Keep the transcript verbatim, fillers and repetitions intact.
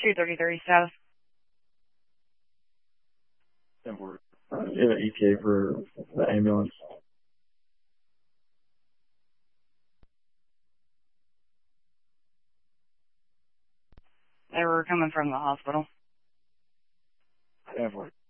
two thirty-three South. And we're uh, in an E T A for the ambulance. They were coming from the hospital. And we're